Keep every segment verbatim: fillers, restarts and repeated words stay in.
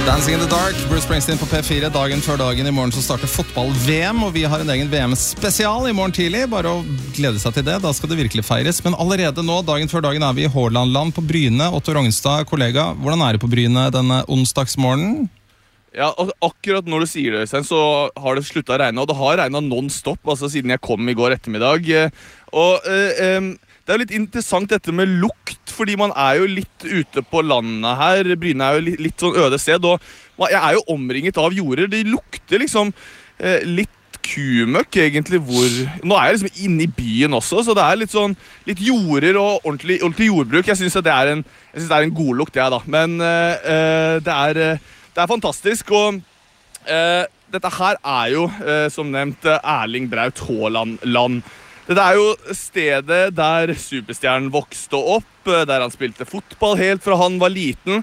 Dancing in the Dark, Bruce Springsteen på P fire. Dagen før dagen i morgen så starter fotball-V M, og vi har en egen V M-spesial i morgen tidlig. Bare å glede seg til det, da skal det virkelig feires. Men allerede nå, dagen før dagen, er vi i Hårlandland på Bryne. Otto Rognstad, kollega, hvordan er det på Bryne denne onsdagsmorgenen? Ja, akkurat når du sier det, så har det sluttet å regne, og det har regnet non-stop, altså siden jeg kom i går ettermiddag. Og eh, eh, det er jo litt interessant dette med lukt, fordi man er jo litt ute på landet her. Bryne er jo litt, litt sånn øde sted, og jeg er jo omringet av jorder. Det lukter liksom eh, litt kumøkk egentlig hvor... Nå er jeg liksom inne i byen også, så det er litt sånn litt jorder og ordentlig, ordentlig jordbruk. Jeg synes at det er en, jeg synes det er en god lukt, ja da. Men eh, det, er, det er fantastisk, og eh, dette her er jo, eh, som nevnt, Erling Braut Haaland-land. Dette er jo stedet der superstjernen vokste opp, der han spilte fotball helt fra han var liten.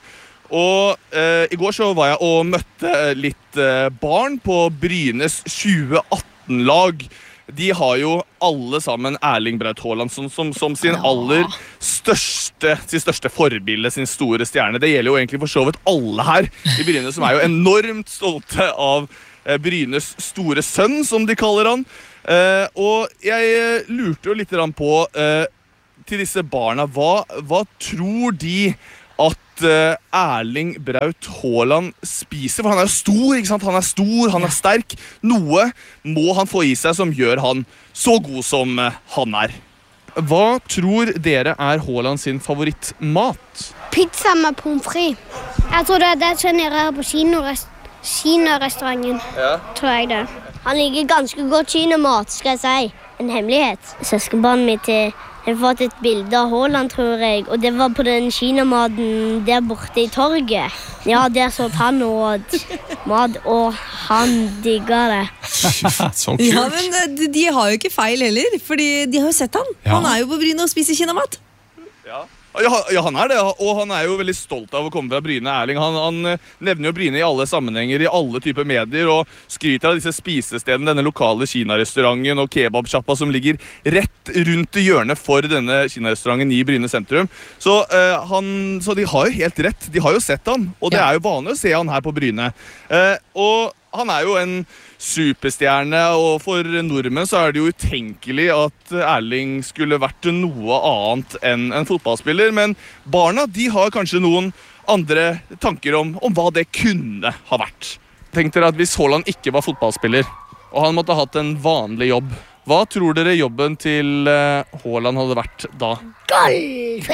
Og eh, i går så var jeg og møtte litt eh, barn på Brynes tjue atten-lag. De har jo alle sammen Erling Braut Haaland som, som, som sin aller største, sin største forbilde, sin store stjerne. Det gjelder jo egentlig for så vidt alle her i Bryne, som er jo enormt stolte av eh, Brynes store sønn, som de kaller han. Uh, og jeg lurte jo litt på uh, til disse barna, hva, hva tror de at uh, Erling Braut Haaland spiser? For han er jo stor, ikke sant? Han er stor, han er sterk. Noe må han få i seg som gjør han så god som uh, han er. Hva tror dere er Haaland sin favorittmat? Pizza med pommes frites. Jeg tror det er det som er her på kinorest- kinarestauranten. Ja. Tror jeg det. Han liker ganske godt kinomat, skal jeg si. En hemmelighet. Søskenbarnet mitt har fått et bilde av Haaland, tror jeg. Og det var på den kinomaten der borte i torget. Ja, der så han åt mat, og han digger det. Så kult. Ja, men de, de har jo ikke feil heller, fordi de har jo sett han. Ja. Han er jo på Bryne og spiser kinomat. Ja. Ja, ja, han er det, og han er jo veldig stolt av å komme fra Bryne. Erling, han, han nevner jo Bryne i alle sammenhenger, i alle typer medier, og skryter av disse spisestedene, denne lokale kinarestauranten og kebabsjappa som ligger rett rundt hjørnet for denne kinarestauranten i Bryne sentrum. Så, uh, han, så de har jo helt rett, de har jo sett han, og det er jo vanlig å se han her på Bryne. Uh, og han er jo en superstjerne, og for nordmenn så er det jo utenkelig at Erling skulle vært noe annet enn en fotballspiller, men barna, de har kanskje noen andre tanker om, om hva det kunne ha vært. Tenk dere at hvis Haaland ikke var fotballspiller, og han måtte ha hatt en vanlig jobb, hva tror dere jobben til Haaland hadde vært da? Golf!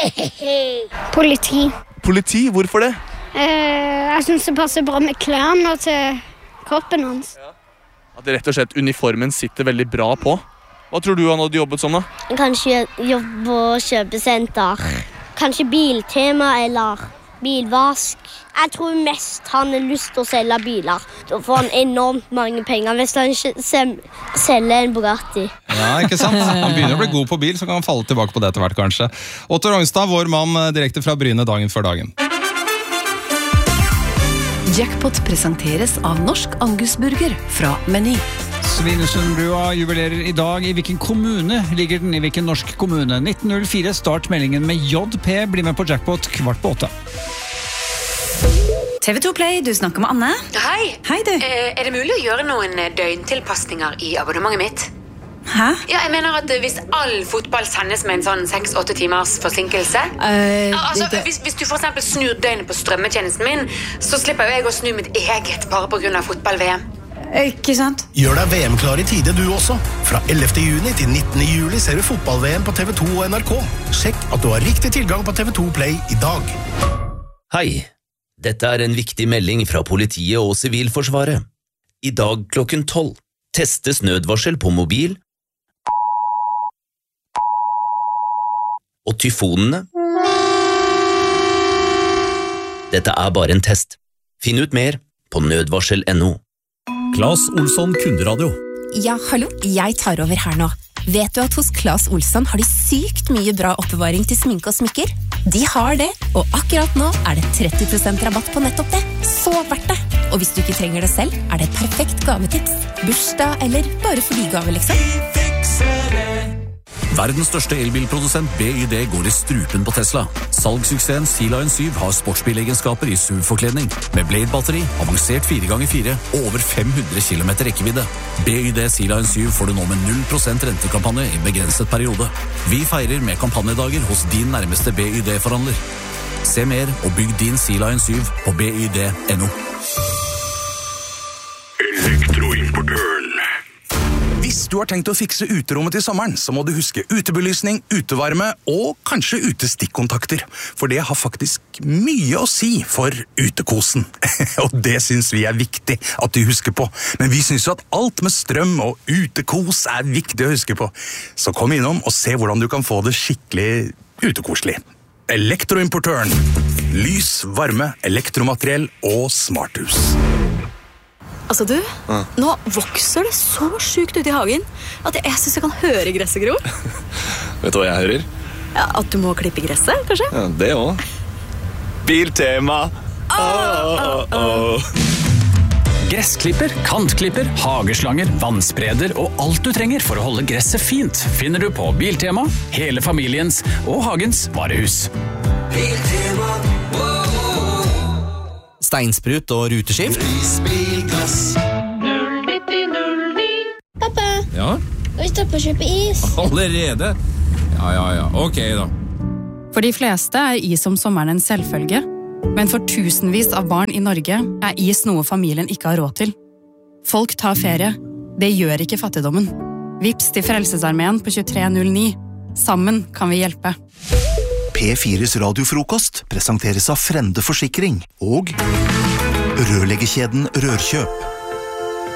Politi. Politi, hvorfor det? Eh, jeg synes det passer bra med klærne til kroppen hans. Ja. At det rett og slett uniformen sitter veldig bra på. Hva tror du han hadde jobbet som da? Kanskje jobbe på kjøpesenter. Kanskje biltema eller bilvask. Jeg tror mest han har lyst til å selge biler. Da får han enormt mange penger hvis han selger en Bugatti. Ja, ikke sant? Han begynner å bli god på bil, så kan han falle tilbake på det etter hvert kanskje. Otto Rognstad, vår mann direkte fra Bryne dagen før dagen. Jackpot presenteres av Norsk Angusburger fra Meny. Svinesundbrua jubilerer i dag. I hvilken kommune ligger den? I hvilken norsk kommune? nitten null fire, start meldingen med J P. Bli med på Jackpot kvart på åtte. T V to Play, du snakker med Anne. Hei. Hei du. Eh, er det mulig å gjøre noen døgntilpasninger i abonnementet mitt? Hæ? Ja, jeg mener at hvis all fotball sendes med en sånn seks til åtte timers forsinkelse Uh, altså, det, hvis, hvis du for eksempel snur døgnet på strømmetjenesten min, så slipper jeg å snu mitt eget bare på grunn av fotball-V M. Ikke sant? Gjør deg V M-klar i tide du også. Fra ellevte juni til nittende juli ser du fotball-V M på T V to og N R K. Sjekk at du har riktig tilgang på T V to Play i dag. Hei, dette er en viktig melding fra politiet og Sivilforsvaret. I dag klokken tolv testes nødvarsel på mobil og tyfonene. Dette er bare en test. Finn ut mer på nødvarsel punktum no. Claes Olsson Kunderadio. Ja, hallo, jeg tar over her nå. Vet du at hos Claes Olsson har de sykt mye bra oppbevaring til sminke og smykker? De har det, og akkurat nå er det tretti prosent rabatt på nettopp det. Så verdt det! Og hvis du ikke trenger det selv, er det et perfekt gavetips. Bursdag eller bare fordi gave, liksom. Verdens største elbilprodusent B Y D går i strupen på Tesla. Salgssuksessen Sea Lion syv har sportsbilegenskaper i S U V-forkledning, med Blade-batteri, avansert fire ganger fire og over fem hundre kilometer rekkevidde. B Y D Sea Lion syv får du nå med null prosent rentekampanje i begrenset periode. Vi feirer med kampanjedager hos din nærmeste B Y D-forhandler. Se mer og bygg din Sea Lion syv på B Y D punktum N O. Elektroimportøren. Hvis du har tenkt å fikse uterommet til sommeren, så må du huske utebelysning, utevarme og kanskje utestikkontakter. For det har faktisk mye å si for utekosen. Og det synes vi er viktig at du husker på. Men vi synes jo at alt med strøm og utekos er viktig å huske på. Så kom innom og se hvordan du kan få det skikkelig utekoselig. Elektroimportøren. Lys, varme, elektromateriell og smarthus. Altså du, ja. Nå vokser det så sykt ut i hagen at jeg synes jeg kan høre gresset gro. Vet du hva jeg hører? Ja, at du må klippe gresset, kanskje? Ja, det også. Biltema. Oh, oh, oh. Gressklipper, kantklipper, hageslanger, vannspreder og alt du trenger for å holde gresset fint finner du på Biltema, hele familiens og hagens varehus. Biltema, steinsprut og ruteskift. null nitti null ni. Pappa, Ja? vi stopper å kjøpe is. Allerede? Ja, ja, ja. Ok da. For de fleste er is om sommeren en selvfølge, men for tusenvis av barn i Norge er is noe familien ikke har råd til. Folk tar ferie. Det gjør ikke fattigdommen. Vips til Frelsesarmeen på tjuetre null ni. Sammen kan vi hjelpe. P fires radiofrokost presenteres av Frende Forsikring og rørleggerkjeden Rørkjøp.